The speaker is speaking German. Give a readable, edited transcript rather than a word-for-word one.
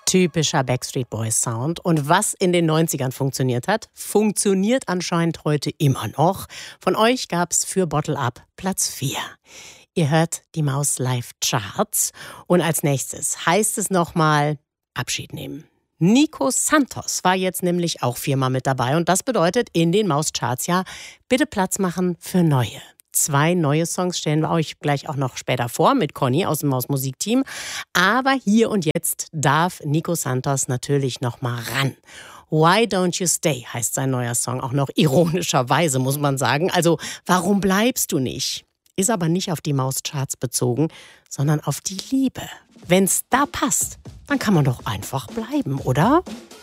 Typischer Backstreet Boys Sound. Und was in den 90ern funktioniert hat, funktioniert anscheinend heute immer noch. Von euch gab's für Bottle Up Platz 4. Ihr hört die Maus Live Charts. Und als nächstes heißt es nochmal Abschied nehmen. Nico Santos war jetzt nämlich auch 4-mal mit dabei. Und das bedeutet in den Maus Charts ja bitte Platz machen für neue. 2 neue Songs stellen wir euch gleich auch noch später vor mit Conny aus dem Maus Musikteam. Aber hier und jetzt darf Nico Santos natürlich noch mal ran. Why Don't You Stay heißt sein neuer Song, auch noch ironischerweise, muss man sagen. Also, warum bleibst du nicht? Ist aber nicht auf die Maus-Charts bezogen, sondern auf die Liebe. Wenn's da passt, dann kann man doch einfach bleiben, oder?